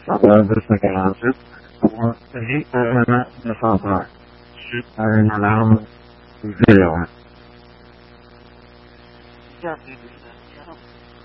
برسك العاصف وهي أنا بساطة شيء أين العام الفيلم